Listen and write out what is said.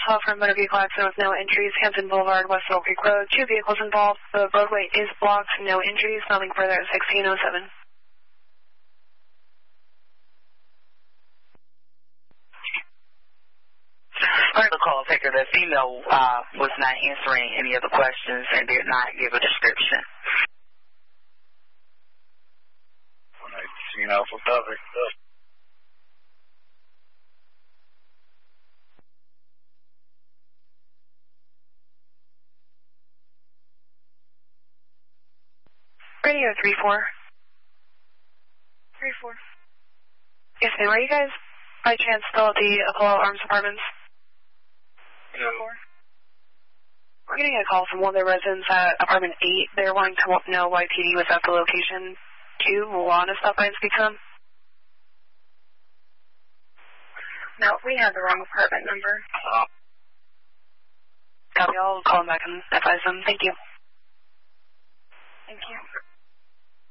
call from motor vehicle accident with no injuries, Hampton Boulevard, West Mill Creek Road. 2 vehicles involved. The roadway is blocked. No injuries. Nothing further at 1607. The call taker, the female was not answering any of the questions and did not give a description. 118 Alpha Traffic. Radio 34. 34. Yes, ma'am. Are you guys by chance still at the Apollo Arms Apartments? 4. We're getting a call from one of the residents at apartment 8. They're wanting to know why PD was at the location. Do you want to stop by and speak to them? No, we have the wrong apartment number. Copy. I'll call them back and advise them. Thank you.